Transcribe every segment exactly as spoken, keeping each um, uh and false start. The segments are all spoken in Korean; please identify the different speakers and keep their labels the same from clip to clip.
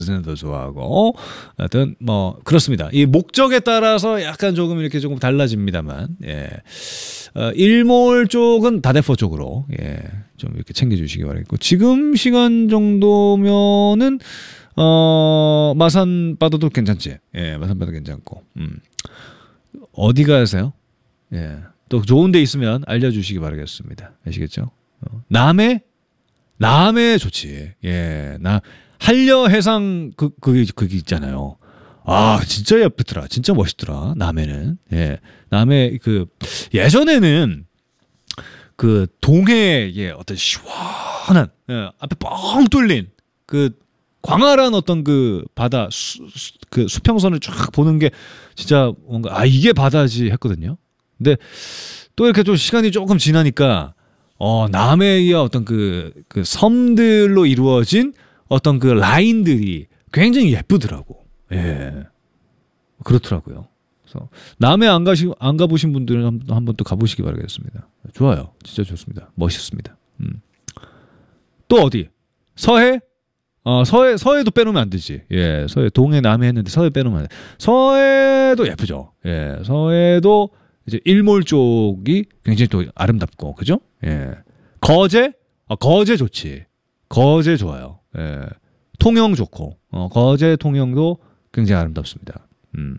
Speaker 1: 더 좋아하고 하여튼 뭐 그렇습니다. 이 목적에 따라서 약간 조금 이렇게 조금 달라집니다만 예. 어, 일몰 쪽은 다대포 쪽으로 예. 좀 이렇게 챙겨주시기 바라겠고 지금 시간 정도면은 어, 마산 바다도 괜찮지. 예, 마산 바다 괜찮고 음. 어디 가세요? 예. 또 좋은 데 있으면 알려주시기 바라겠습니다. 아시겠죠? 어. 남해? 남해 좋지. 예, 나 한려 해상 그 그게 그게 있잖아요. 아 진짜 예쁘더라. 진짜 멋있더라. 남해는. 예, 남해 그 예전에는 그 동해의 어떤 시원한 예, 앞에 뻥 뚫린 그 광활한 어떤 그 바다 수, 수, 그 수평선을 쫙 보는 게 진짜 뭔가 아 이게 바다지 했거든요. 근데 또 이렇게 좀 시간이 조금 지나니까 어 남해의 어떤 그, 그 섬들로 이루어진 어떤 그 라인들이 굉장히 예쁘더라고. 예, 그렇더라고요. 그래서 남해 안 가시 안 가보신 분들은 한번 한번 또 가보시기 바라겠습니다. 좋아요, 진짜 좋습니다. 멋있습니다. 음. 또 어디? 서해? 어 서해 서해도 빼놓으면 안 되지. 예, 서해 동해 남해 했는데 서해 빼놓으면 안 돼. 서해도 예쁘죠. 예, 서해도 이제 일몰 쪽이 굉장히 또 아름답고 그죠? 예, 거제? 아, 거제 좋지. 거제 좋아요. 예, 통영 좋고 어, 거제 통영도 굉장히 아름답습니다. 음.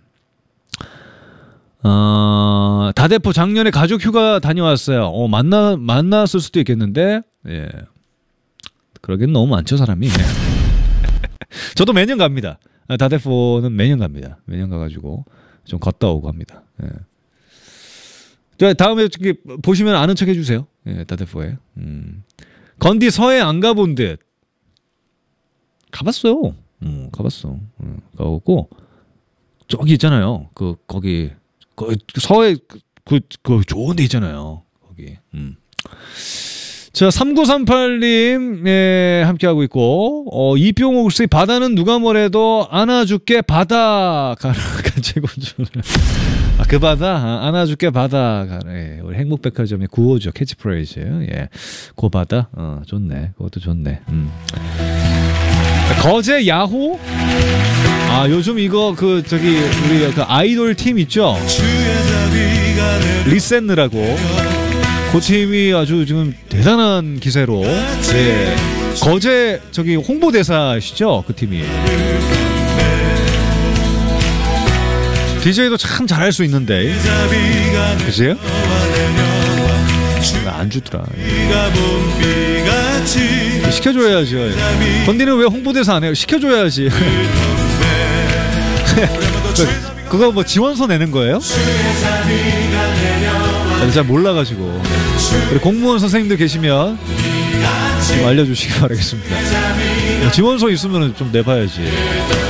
Speaker 1: 어, 다대포 작년에 가족 휴가 다녀왔어요. 어, 만나 만났을 수도 있겠는데 예, 그러기엔 너무 많죠 사람이. 저도 매년 갑니다. 다대포는 매년 갑니다. 매년 가가지고 좀 걷다 오고 합니다. 예. 다음에 보시면 아는 척 해주세요. 예, 다대포에. 음. 건디 서해 안 가본 듯. 가봤어요. 음, 가봤어. 음, 가보고 저기 있잖아요. 그 거기 그 서해 그, 그 좋은 데 있잖아요. 거기. 음. 자, 삼구삼팔 님, 예, 함께하고 있고, 어, 이병옥 씨, 바다는 누가 뭐래도 안아줄게, 바다, 가라, 가재곤주를. 아, 그 바다? 아, 안아줄게, 바다, 가라. 예, 우리 행복백화점의 구호죠, 캐치프레이즈. 예, 그 바다, 어, 좋네. 그것도 좋네. 음. 거제 야호? 아, 요즘 이거, 그, 저기, 우리 그 아이돌 팀 있죠? 리센느라고. 그 팀이 아주 지금 대단한 기세로 예. 거제 저기 홍보대사시죠 그 팀이. 디제이도 참 잘할 수 있는데 그치요? 안 주더라. 시켜줘야죠. 건디는 왜 홍보대사 안 해요? 시켜줘야지. 그거 뭐 지원서 내는 거예요? 잘 몰라가지고. 우리 공무원 선생님들 계시면 좀 알려주시기 바라겠습니다. 지원서 있으면 좀 내봐야지.